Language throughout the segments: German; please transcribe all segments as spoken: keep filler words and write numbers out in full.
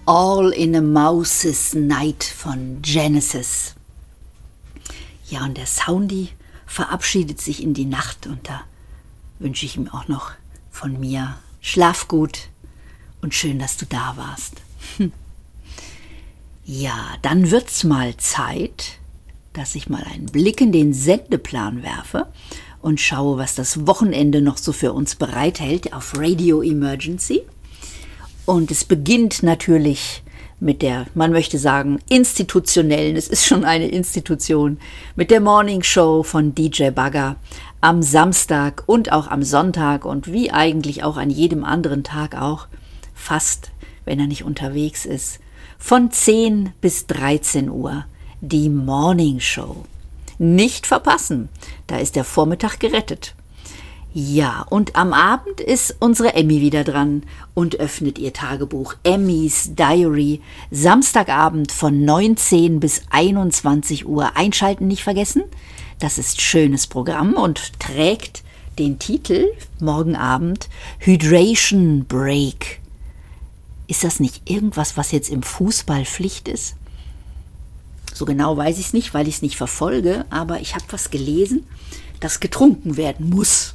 All in a Mouse's Night von Genesis. Ja, und der Soundi verabschiedet sich in die Nacht und da wünsche ich ihm auch noch von mir Schlaf gut und schön, dass du da warst. Hm. Ja, dann wird's mal Zeit, dass ich mal einen Blick in den Sendeplan werfe und schaue, was das Wochenende noch so für uns bereithält auf Radio Emergency. Und es beginnt natürlich mit der, man möchte sagen, institutionellen, es ist schon eine Institution, mit der Morning Show von D J Bagger am Samstag und auch am Sonntag und wie eigentlich auch an jedem anderen Tag auch, fast, wenn er nicht unterwegs ist, von zehn bis dreizehn Uhr die Morning Show. Nicht verpassen, da ist der Vormittag gerettet. Ja, und am Abend ist unsere Emmy wieder dran und öffnet ihr Tagebuch Emmys Diary. Samstagabend von neunzehn bis einundzwanzig Uhr. Einschalten nicht vergessen. Das ist schönes Programm und trägt den Titel morgen Abend Hydration Break. Ist das nicht irgendwas, was jetzt im Fußball Pflicht ist? So genau weiß ich es nicht, weil ich es nicht verfolge, aber ich habe was gelesen, das getrunken werden muss.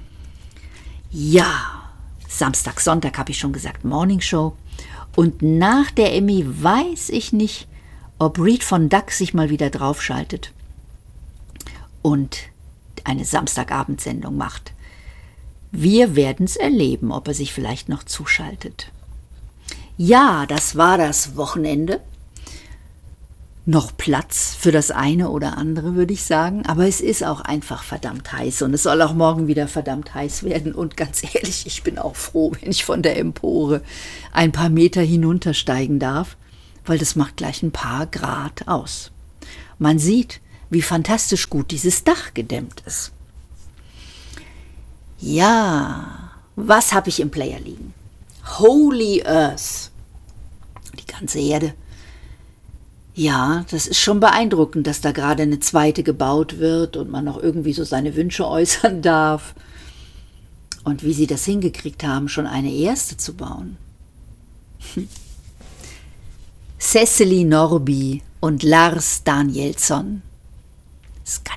Ja, Samstag, Sonntag habe ich schon gesagt, Morning Show. Und nach der Emmy weiß ich nicht, ob Reed von Duck sich mal wieder draufschaltet und eine Samstagabendsendung macht. Wir werden es erleben, ob er sich vielleicht noch zuschaltet. Ja, das war das Wochenende. Noch Platz für das eine oder andere, würde ich sagen. Aber es ist auch einfach verdammt heiß und es soll auch morgen wieder verdammt heiß werden. Und ganz ehrlich, ich bin auch froh, wenn ich von der Empore ein paar Meter hinuntersteigen darf, weil das macht gleich ein paar Grad aus. Man sieht, wie fantastisch gut dieses Dach gedämmt ist. Ja, was habe ich im Player liegen? Holy Earth. Die ganze Erde. Ja, das ist schon beeindruckend, dass da gerade eine zweite gebaut wird und man noch irgendwie so seine Wünsche äußern darf. Und wie sie das hingekriegt haben, schon eine erste zu bauen. Hm. Cecily Norby und Lars Danielsson. Das kann